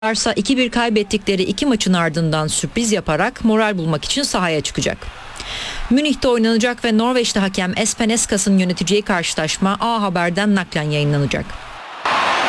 Barça 2-1 kaybettikleri 2 maçın ardından sürpriz yaparak moral bulmak için sahaya çıkacak. Münih'te oynanacak ve Norveçli hakem Espen Eskas'ın yöneteceği karşılaşma A Haber'den naklen yayınlanacak.